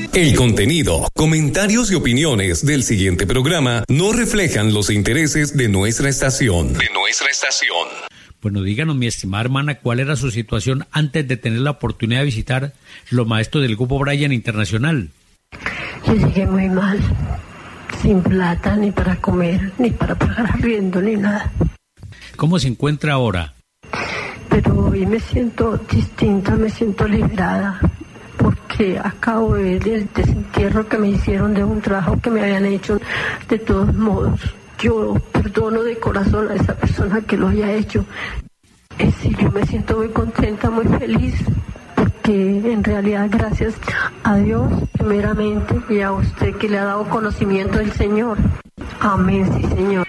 El contenido, comentarios y opiniones del siguiente programa no reflejan los intereses de nuestra estación. Bueno, díganos, mi estimada hermana, ¿cuál era su situación antes de tener la oportunidad de visitar los maestros del Grupo Brian Internacional? Yo llegué muy mal, sin plata, ni para comer, ni para pagar arriendo, ni nada. ¿Cómo se encuentra ahora? Pero hoy me siento distinta, me siento liberada, porque acabo de ver el desentierro que me hicieron de un trabajo que me habían hecho. De todos modos, yo perdono de corazón a esa persona que lo haya hecho. Sí, yo me siento muy contenta, muy feliz, porque en realidad gracias a Dios primeramente y a usted que le ha dado conocimiento del Señor. Amén, sí, Señor.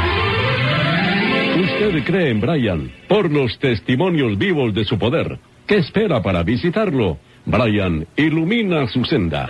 Usted cree en Brian por los testimonios vivos de su poder. ¿Qué espera para visitarlo? Brian ilumina su senda.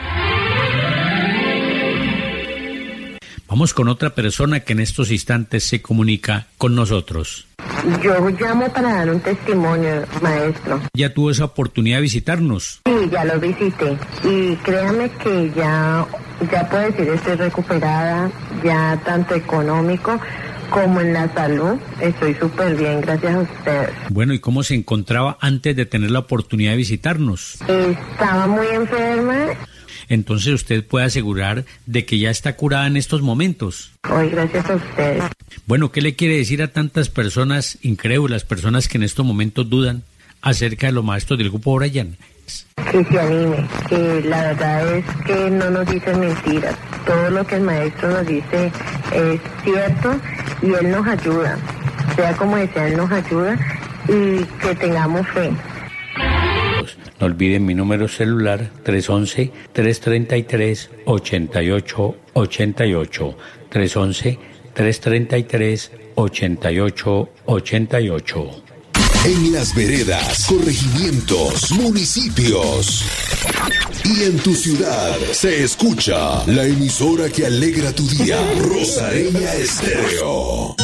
Vamos con otra persona que en estos instantes se comunica con nosotros. Yo llamo para dar un testimonio, maestro. ¿Ya tuvo esa oportunidad de visitarnos? Sí, ya lo visité. Y créame que ya puedo decir, estoy recuperada, ya tanto económico como en la salud. Estoy súper bien, gracias a ustedes. Bueno, ¿y cómo se encontraba antes de tener la oportunidad de visitarnos? Estaba muy enferma. Entonces usted puede asegurar de que ya está curada en estos momentos. Hoy gracias a ustedes. Bueno, ¿qué le quiere decir a tantas personas incrédulas, personas que en estos momentos dudan acerca de los maestros del Grupo Brian? Que se anime, que la verdad es que no nos dicen mentiras. Todo lo que el maestro nos dice es cierto y él nos ayuda. Sea como sea, él nos ayuda y que tengamos fe. No olviden mi número celular 311-333-8888, 311-333-8888. En las veredas, corregimientos, municipios y en tu ciudad se escucha la emisora que alegra tu día, Rosareña Estéreo.